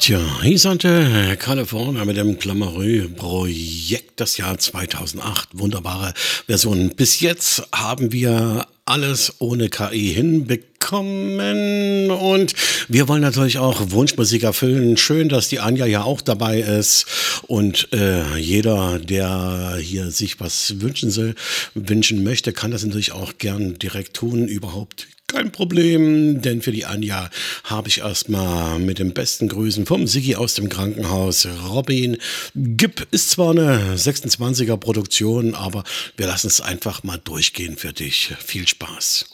Tja, Isante California mit dem Klamarö-Projekt, das Jahr 2008. Wunderbare Version. Bis jetzt haben wir alles ohne KI hinbekommen und wir wollen natürlich auch Wunschmusik erfüllen. Schön, dass die Anja ja auch dabei ist und jeder, der hier sich was wünschen möchte, kann das natürlich auch gern direkt tun. Überhaupt kein Problem, denn für die Anja habe ich erstmal mit den besten Grüßen vom Siggi aus dem Krankenhaus Robin. Gib ist zwar eine 26er Produktion, aber wir lassen es einfach mal durchgehen für dich. Viel Spaß.